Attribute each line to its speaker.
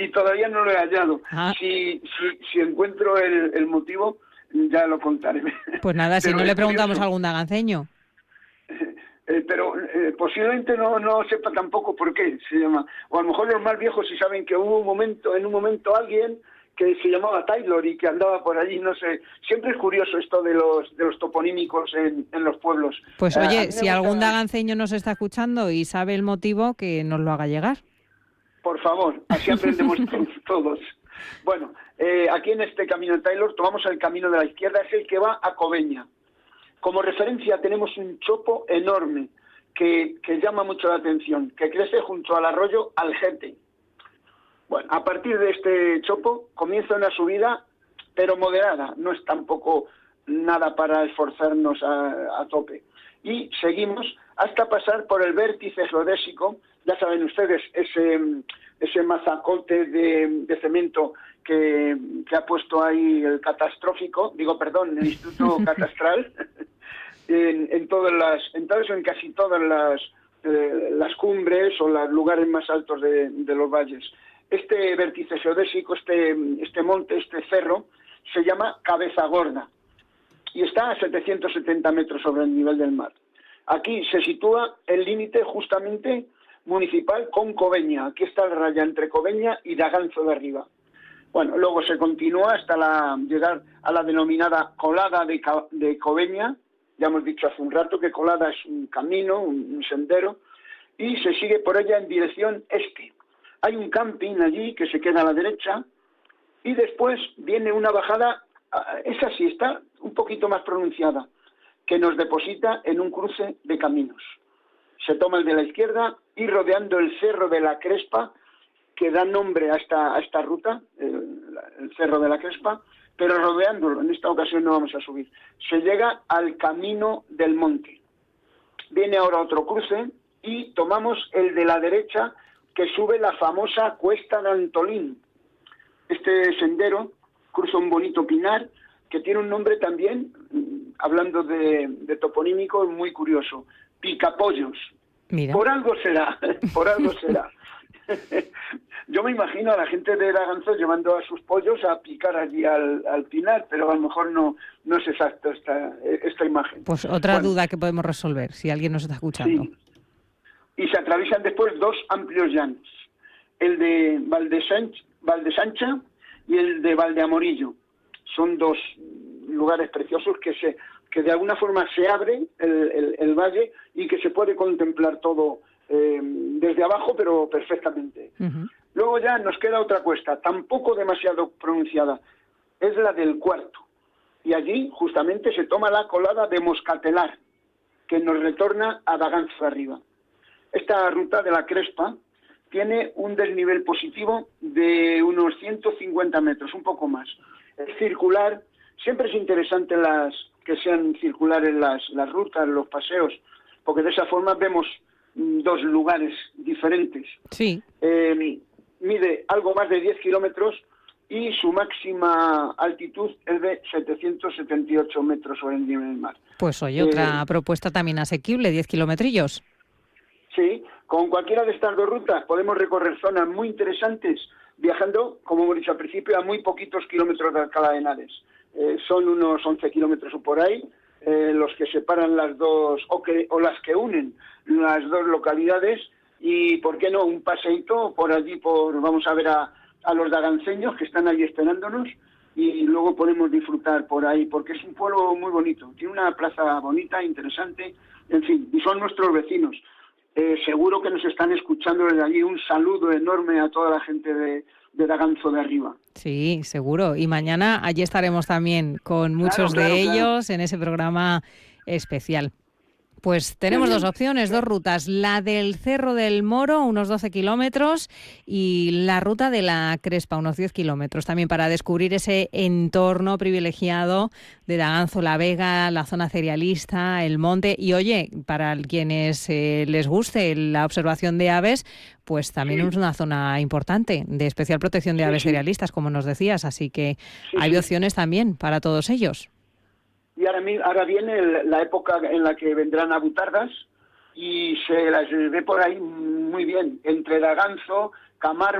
Speaker 1: y todavía no lo he hallado.
Speaker 2: Ah.
Speaker 1: Si encuentro el motivo, ya lo contaré.
Speaker 2: Pues nada, si
Speaker 1: Pero
Speaker 2: no
Speaker 1: es
Speaker 2: le preguntamos
Speaker 1: curioso.
Speaker 2: a algún daganceño.
Speaker 1: Pero posiblemente no sepa tampoco por qué se llama. O a lo mejor los más viejos sí saben que hubo en un momento alguien que se llamaba Taylor y que andaba por allí, no sé. Siempre es curioso esto de los toponímicos en los pueblos.
Speaker 2: Pues
Speaker 1: A
Speaker 2: oye,
Speaker 1: mí me
Speaker 2: si algún
Speaker 1: gusta,
Speaker 2: daganceño nos está escuchando y sabe el motivo, que nos lo haga llegar.
Speaker 1: por favor, así aprendemos todos. Bueno, aquí en este camino de Taylor tomamos el camino de la izquierda, es el que va a Coveña. Como referencia tenemos un chopo enorme que llama mucho la atención, que crece junto al arroyo Algete. Bueno, a partir de este chopo comienza una subida, pero moderada, no es tampoco nada para esforzarnos a tope. Y seguimos hasta pasar por el vértice geodésico, ya saben ustedes, ese mazacote de cemento que ha puesto ahí el el Instituto Catastral, en casi todas las cumbres o los lugares más altos de los valles. Este vértice geodésico, este monte, este cerro, se llama Cabeza Gorda y está a 770 metros sobre el nivel del mar. Aquí se sitúa el límite justamente municipal con Coveña. Aquí está la raya entre Coveña y Daganzo de Arriba. Bueno, luego se continúa hasta llegar a la denominada Colada de Coveña. Ya hemos dicho hace un rato que Colada es un camino, un sendero, y se sigue por ella en dirección este. Hay un camping allí que se queda a la derecha y después viene una bajada, esa sí está un poquito más pronunciada, que nos deposita en un cruce de caminos. Se toma el de la izquierda y rodeando el Cerro de la Crespa, que da nombre a esta ruta, el Cerro de la Crespa, pero rodeándolo, en esta ocasión no vamos a subir, se llega al Camino del Monte. Viene ahora otro cruce y tomamos el de la derecha, que sube la famosa Cuesta de Antolín. Este sendero cruza un bonito pinar que tiene un nombre también, hablando de toponímico, muy curioso, Picapollos.
Speaker 2: Mira.
Speaker 1: Por algo será, por algo será. Yo me imagino a la gente de Daganzo llevando a sus pollos a picar allí al pinar, pero a lo mejor no es exacto esta imagen.
Speaker 2: Pues otra duda que podemos resolver, si alguien nos está escuchando.
Speaker 1: Sí. Y se atraviesan después dos amplios llanos, el de Valdesancha y el de Valdeamorillo. Son dos lugares preciosos que de alguna forma se abre el valle y que se puede contemplar todo desde abajo, pero perfectamente. Uh-huh. Luego ya nos queda otra cuesta, tampoco demasiado pronunciada, es la del Cuarto. Y allí justamente se toma la colada de Moscatelar, que nos retorna a Daganzo de Arriba. Esta ruta de la Crespa tiene un desnivel positivo de unos 150 metros, un poco más. Es circular, siempre es interesante que sean circulares las rutas, los paseos, porque de esa forma vemos dos lugares diferentes.
Speaker 2: Sí.
Speaker 1: Mide algo más de 10 kilómetros y su máxima altitud es de 778 metros sobre el nivel del mar.
Speaker 2: Pues oye, otra propuesta también asequible, 10 kilometrillos.
Speaker 1: Sí, con cualquiera de estas dos rutas podemos recorrer zonas muy interesantes viajando, como hemos dicho al principio, a muy poquitos kilómetros de Alcalá de Henares. Son unos 11 kilómetros o por ahí, los que separan las dos, o las que unen las dos localidades, y por qué no, un paseíto por allí, vamos a ver a los daganceños que están ahí esperándonos, y luego podemos disfrutar por ahí, porque es un pueblo muy bonito, tiene una plaza bonita, interesante, en fin, y son nuestros vecinos. Seguro que nos están escuchando desde allí. Un saludo enorme a toda la gente de Daganzo de Arriba.
Speaker 2: Sí, seguro. Y mañana allí estaremos también con muchos de ellos en ese programa especial. Pues tenemos dos opciones, dos rutas, la del Cerro del Moro, unos 12 kilómetros, y la ruta de la Crespa, unos 10 kilómetros, también para descubrir ese entorno privilegiado de Daganzo, La Vega, la zona cerealista, el monte, y oye, para quienes les guste la observación de aves, pues también es una zona importante, de especial protección de aves cerealistas, como nos decías, así que hay opciones también para todos ellos.
Speaker 1: Y ahora viene la época en la que vendrán abutardas y se las ve por ahí muy bien, entre Daganzo, Camargo,